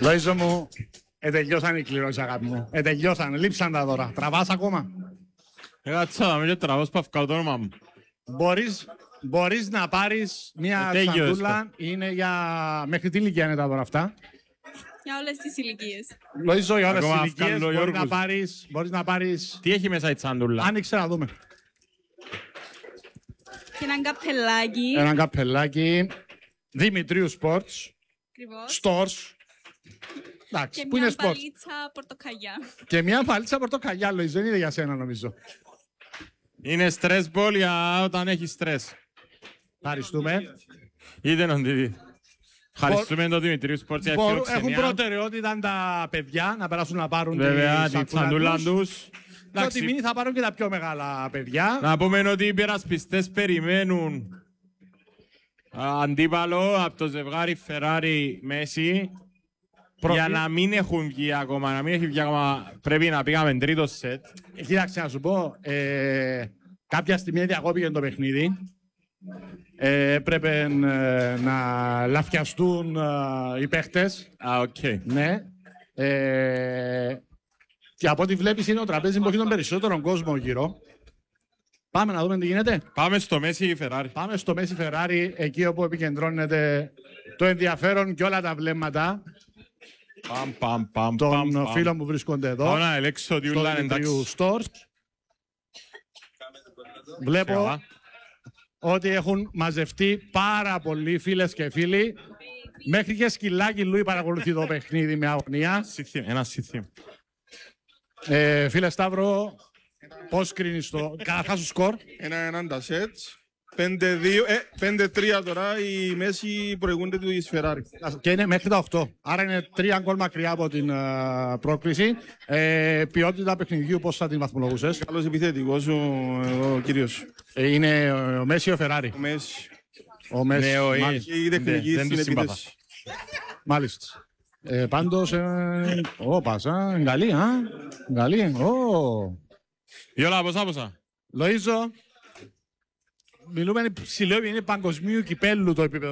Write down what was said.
Λοΐζο μου, τελειώσαν οι κληρώσεις, αγάπη μου. Τελειώσαν, λείψαν τα δώρα. Τραβάς ακόμα. Κάτσα να μην τραβώ σπαυκάω το όνομα μου. Μπορείς να πάρεις μια σαντούλα, είναι για... Μέχρι τι ηλικία είναι τα δώρα αυτά? Για όλες τις ηλικίες. Λοΐζο, για όλες Ακόμα τις ηλικίες αυκάλλω, μπορείς να πάρεις... Τι έχει μέσα η τσάντουλα? Άνοιξε να δούμε. Και έναν καπελάκι. Έναν καπελάκι. Δημητρίου Sports. Ακριβώς. Stores. Εντάξει, Και πού είναι μια Sports. μπαλίτσα πορτοκαλιά. Και μια παλίτσα πορτοκαλιά, Λοΐζο. Δεν είναι για σένα, νομίζω. Είναι stress ball για όταν έχει stress. Ευχαριστούμε. Είδε νοντίδι. Ευχαριστούμε τον Δημητρίου Σπορτ για φιλοξενία. Έχουν προτεραιότητα τα παιδιά να περάσουν να πάρουν βέβαια τη τσαντούλα τους. Και ότι μείνει θα πάρουν και τα πιο μεγάλα παιδιά. Να πούμε ότι οι υπερασπιστές περιμένουν αντίπαλο από το ζευγάρι Ferrari Μέση. Για να μην έχουν βγει ακόμα, να μην έχει βγει ακόμα, πρέπει να πήγαμε τρίτο σετ. Κοίταξε να σου πω, κάποια στιγμή διακόπηκε το παιχνίδι. Έπρεπε να λαφιαστούν οι παίχτες. Οκ. Ναι. Και από ό,τι βλέπεις είναι ο τραπέζι που έχει τον περισσότερο κόσμο γύρω. Πάμε να δούμε τι γίνεται. Πάμε στο Μέση η Ferrari. Πάμε στο Μέση Ferrari, εκεί όπου επικεντρώνεται το ενδιαφέρον και όλα τα βλέμματα των φίλων που βρίσκονται εδώ. Πάω να ελέξω ότι ούλα είναι εντάξει. Stores. Βλέπω ότι έχουν μαζευτεί πάρα πολλοί φίλες και φίλοι. Μέχρι και σκυλάκι Λούι παρακολουθεί το παιχνίδι με αγωνία. Ένα σύθιμ. Φίλε Σταύρο, πώς κρίνεις το καταρχάς το σκορ? 1-1 τα σετς. 5-3 τώρα η Μέση προηγούνται του της Ferrari. Και είναι μέχρι τα 8. Άρα είναι 3 γκολ μακριά από την πρόκριση. Ποιότητα παιχνιδιού, πώς θα την βαθμολογούσες? Καλός επιθετικός ο κύριος. Είναι ο Μέση ή ο Ferrari? Ο Μέση. Ο Μέση. Και η τεχνική στην επίθεση. Μάλιστα. Πάντως, πασα, Γαλλία, Γαλλία, Γιώλα, πόσα. Λοΐζο, μιλούμε ψηλό, είναι παγκοσμίου κυπέλλου το επίπεδο.